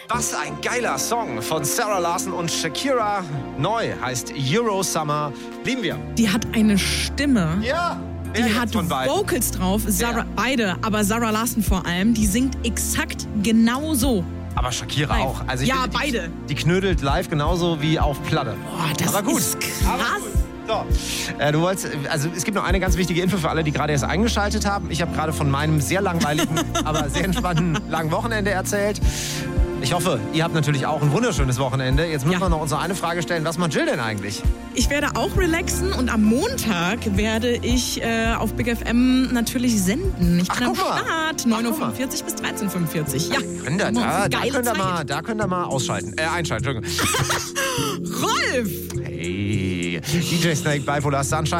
Was ein geiler Song von Sarah Larsson und Shakira. Neu heißt Euro Summer. Lieben wir. Die hat eine Stimme. Ja. Die hat Vocals drauf, beide, aber Sarah Larsson vor allem, die singt exakt genau so. Aber Shakira live. auch. Also ich finde, beide. Die knödelt live genauso wie auf Platte. Boah, das aber gut. ist krass. So. Es gibt noch eine ganz wichtige Info für alle, die gerade erst eingeschaltet haben. Ich habe gerade von meinem sehr langweiligen, aber sehr entspannten langen Wochenende erzählt. Ich hoffe, ihr habt natürlich auch ein wunderschönes Wochenende. Jetzt müssen wir noch uns noch eine Frage stellen. Was macht Jill denn eigentlich? Ich werde auch relaxen und am Montag werde ich auf Big FM natürlich senden. Ich bin am Start. 9.45 Uhr bis 13.45 Uhr. Ja. Da könnt ihr mal ausschalten. Einschalten, Entschuldigung. Rolf! Hey, DJ Snake, Bipolar Sunshine.